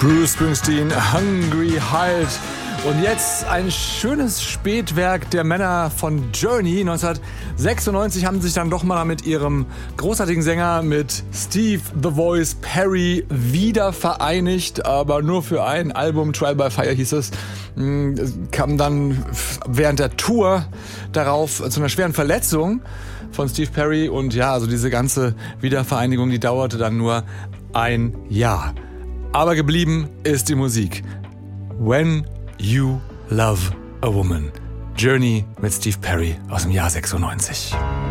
Bruce Springsteen, Hungry Heart. Und jetzt ein schönes Spätwerk der Männer von Journey. 1996 haben sie sich dann doch mal mit ihrem großartigen Sänger, mit Steve The Voice Perry, wieder vereinigt. Aber nur für ein Album, Trial by Fire hieß es. Kam dann während der Tour darauf zu einer schweren Verletzung von Steve Perry. Und ja, also diese ganze Wiedervereinigung, die dauerte dann nur ein Jahr. Aber geblieben ist die Musik. When You Love a Woman. Journey mit Steve Perry aus dem Jahr 96.